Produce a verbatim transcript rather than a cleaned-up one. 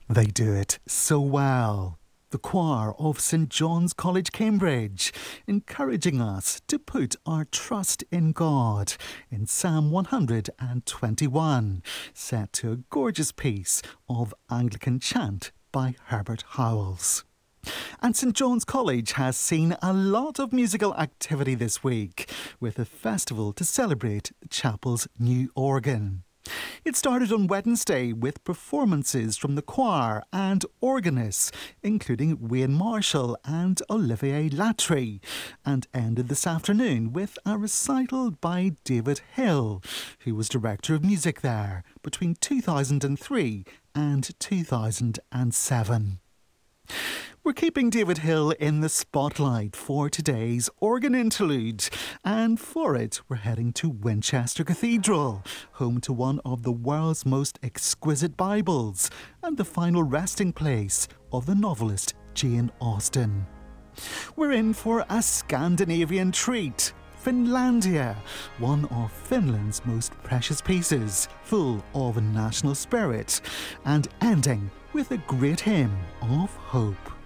They do it so well. The choir of St John's College, Cambridge, encouraging us to put our trust in God in Psalm one hundred twenty-one, set to a gorgeous piece of Anglican chant by Herbert Howells. And St John's College has seen a lot of musical activity this week, with a festival to celebrate the chapel's new organ. It started on Wednesday with performances from the choir and organists, including Wayne Marshall and Olivier Latry, and ended this afternoon with a recital by David Hill, who was Director of Music there between two thousand three and two thousand seven. We're keeping David Hill in the spotlight for today's organ interlude, and for it we're heading to Winchester Cathedral, home to one of the world's most exquisite Bibles and the final resting place of the novelist Jane Austen. We're in for a Scandinavian treat. Finlandia, one of Finland's most precious pieces, full of national spirit, and ending with a great hymn of hope.